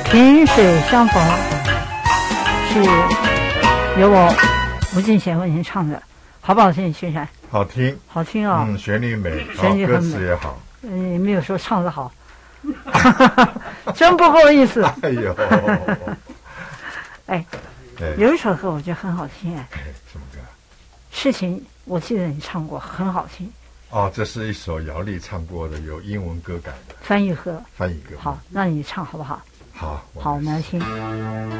萍水相逢是由我吴敬贤为您唱的，好不好听？宣传好听， 好听哦， 旋律美， 旋律很美， 歌词也好。 你没有说唱得好，真不够意思。 哎呦， 哎，有一首歌我觉得很好听哎， 什么歌？ 事情我记得你唱过，很好听。 哦，这是一首姚丽唱过的，有英文歌改的翻译歌。 翻译歌。 好，那你唱好不好？ 好， 好，我们来听。